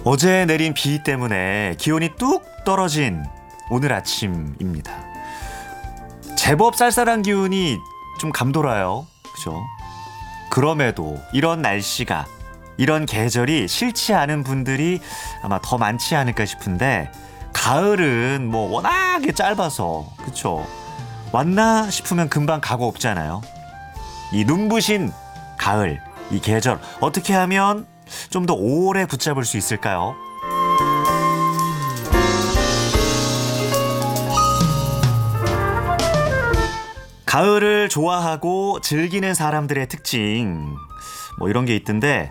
어제 내린 비 때문에 기온이 뚝 떨어진 오늘 아침입니다. 제법 쌀쌀한 기운이 좀 감돌아요. 그죠? 그럼에도 이런 날씨가, 이런 계절이 싫지 않은 분들이 아마 더 많지 않을까 싶은데, 가을은 뭐 워낙에 짧아서, 그쵸? 왔나 싶으면 금방 가고 없잖아요. 이 눈부신 가을, 이 계절 어떻게 하면 좀 더 오래 붙잡을 수 있을까요? 가을을 좋아하고 즐기는 사람들의 특징, 뭐 이런 게 있던데,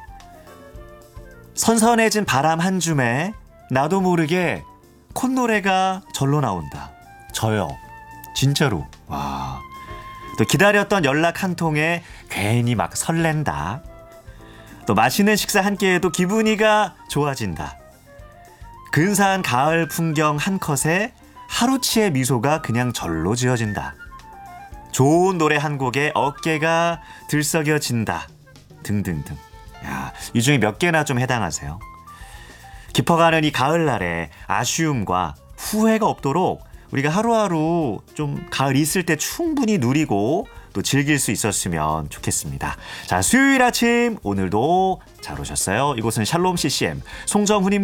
선선해진 바람 한 줌에 나도 모르게 콧노래가 절로 나온다. 저요. 진짜로. 와. 또 기다렸던 연락 한 통에 괜히 막 설렌다. 또 맛있는 식사 한 끼에도 기분이가 좋아진다. 근사한 가을 풍경 한 컷에 하루치의 미소가 그냥 절로 지어진다. 좋은 노래 한 곡에 어깨가 들썩여진다. 등등등. 야, 이 중에 몇 개나 좀 해당하세요? 깊어가는 이 가을날에 아쉬움과 후회가 없도록 우리가 하루하루 좀 가을 있을 때 충분히 누리고 또 즐길 수 있었으면 좋겠습니다. 자, 수요일 아침 오늘도 잘 오셨어요. 이곳은 샬롬 CCM 송정훈입니다.